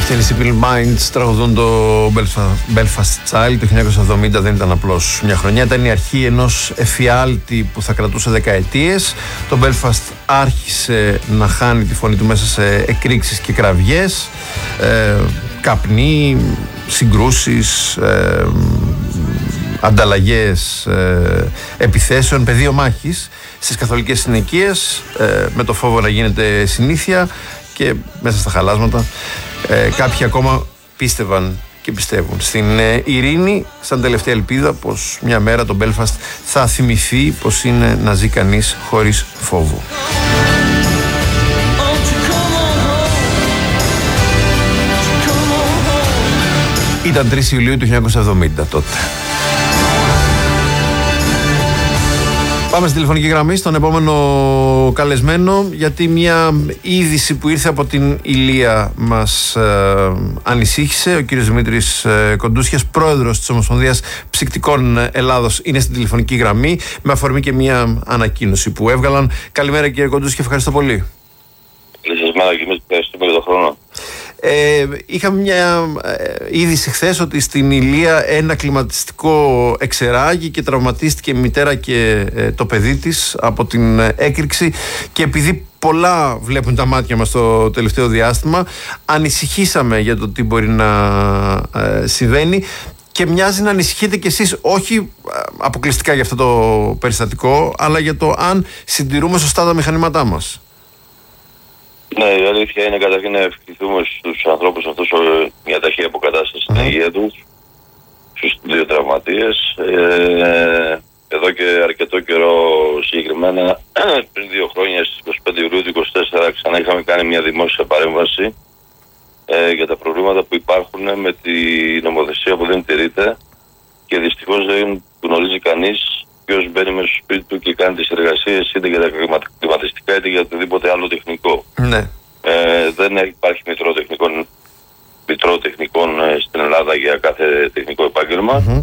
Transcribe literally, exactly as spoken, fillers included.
Οι Simple Minds τραγουδούν το Belfast Child. Το χίλια εννιακόσια εβδομήντα δεν ήταν απλώς μια χρονιά, ήταν η αρχή ενός εφιάλτη που θα κρατούσε δεκαετίες. Το Belfast άρχισε να χάνει τη φωνή του μέσα σε εκρήξεις και κραυγές, ε, καπνί, συγκρούσεις, ε, ανταλλαγές ε, επιθέσεων, πεδίο μάχης στις καθολικές συνοικίες, ε, με το φόβο να γίνεται συνήθεια και μέσα στα χαλάσματα. Ε, κάποιοι ακόμα πίστευαν και πιστεύουν στην ε, ειρήνη, σαν τελευταία ελπίδα πως μια μέρα το Belfast θα θυμηθεί πως είναι να ζει κανείς χωρίς φόβο. Ήταν τρεις Ιουλίου του χίλια εννιακόσια εβδομήντα τότε. Πάμε στη τηλεφωνική γραμμή στον επόμενο καλεσμένο, γιατί μια είδηση που ήρθε από την Ηλία μας ε, ανησύχησε. Ο κύριος Δημήτρης ε, Κοντούσιας, πρόεδρος της Ομοσπονδίας Ψυκτικών Ελλάδος, είναι στην τηλεφωνική γραμμή με αφορμή και μια ανακοίνωση που έβγαλαν. Καλημέρα κύριε Κοντούσια, ευχαριστώ πολύ. Καλή σας μέρα και εμείς ευχαριστούμε για τον χρόνο. Ε, είχαμε μια ε, είδηση χθες ότι στην Ηλία ένα κλιματιστικό εξεράγει και τραυματίστηκε η μητέρα και ε, το παιδί της από την ε, έκρηξη, και επειδή πολλά βλέπουν τα μάτια μας το τελευταίο διάστημα, ανησυχήσαμε για το τι μπορεί να ε, συμβαίνει, και μοιάζει να ανησυχείτε κι εσείς, όχι αποκλειστικά για αυτό το περιστατικό, αλλά για το αν συντηρούμε σωστά τα μηχανήματά μας. Ναι, η αλήθεια είναι καταρχήν να ευχηθούμε στους ανθρώπους αυτούς μια ταχεία αποκατάσταση στην υγεία τους, στους δύο τραυματίες. Ε, εδώ και αρκετό καιρό, συγκεκριμένα πριν δύο χρόνια, στις είκοσι πέντε Ιουλίου του είκοσι τέσσερα, ξανά είχαμε κάνει μια δημόσια παρέμβαση ε, για τα προβλήματα που υπάρχουν με τη νομοθεσία που δεν τηρείται, και δυστυχώς δεν γνωρίζει κανείς ποιος μπαίνει μέσα στο σπίτι του και κάνει τις εργασίες είτε για τα κλιματιστικά είτε για οτιδήποτε άλλο τεχνικό. Ναι. Ε, δεν υπάρχει μητρό τεχνικών, μητρό τεχνικών στην Ελλάδα για κάθε τεχνικό επάγγελμα. Mm-hmm.